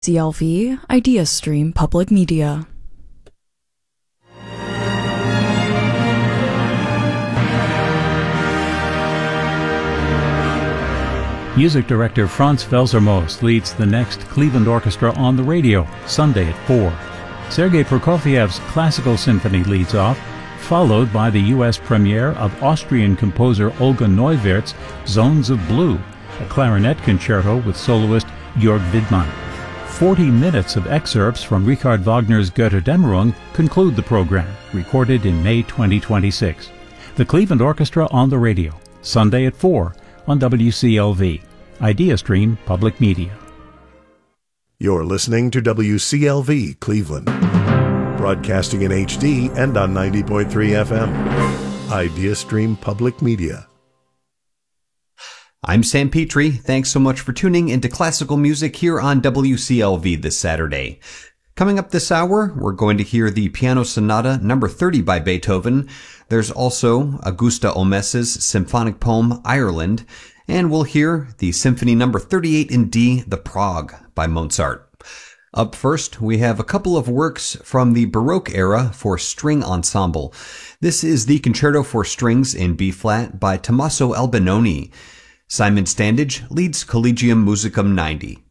CLV IdeaStream Public Media. Music director Franz Felsermost leads the next Cleveland Orchestra on the radio, Sunday at 4. Sergei Prokofiev's Classical Symphony leads off, followed by the U.S. premiere of Austrian composer Olga Neuwirth's Zones of Blue, a clarinet concerto with soloist Jörg Widmann. 40 minutes of excerpts from Richard Wagner's Götterdämmerung conclude the program, recorded in May 2026. The Cleveland Orchestra on the radio, Sunday at 4 on WCLV, IdeaStream Public Media. You're listening to WCLV Cleveland, broadcasting in HD and on 90.3 FM. IdeaStream Public Media. I'm Sam Petrie. Thanks so much for tuning into classical music here on WCLV this Saturday. Coming up this hour, we're going to hear the Piano Sonata No. 30 by Beethoven. There's also Augusta Omes's symphonic poem Ireland, and we'll hear the Symphony No. 38 in D, The Prague, by Mozart. Up first, we have a couple of works from the Baroque era for string ensemble. This is the Concerto for Strings in B-flat by Tommaso Albinoni. Simon Standage leads Collegium Musicum 90.